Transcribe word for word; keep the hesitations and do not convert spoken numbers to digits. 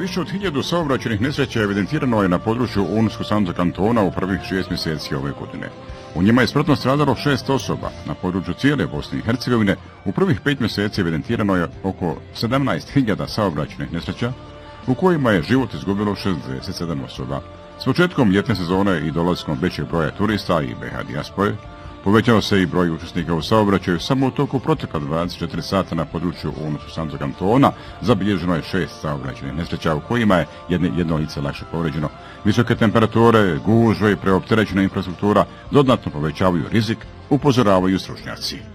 Više od hiljadu saobraćajnih nesreća evidentirano je na području Unsko-Sanskog kantona u prvih šest mjeseci ove godine. U njima je smrtno stradalo šest osoba. Na području cijele Bosne i Hercegovine u prvih pet mjeseci evidentirano je oko sedamnaest hiljada saobraćajnih nesreća, u kojima je život izgubilo šezdeset sedam osoba. S početkom ljetne sezone i dolaskom većeg broja turista i be ha dijaspore, povećao se i broj učesnika u saobraćaju. Samo u toku protekla dvadeset četiri sata na području Unsko-Sanskog kantona zabilježeno je šest saobraćajnih nesreća, u kojima je jedno, jedno lice lakše povređeno. Visoke temperature, gužve i preopterećena infrastruktura dodatno povećavaju rizik, upozoravaju stručnjaci.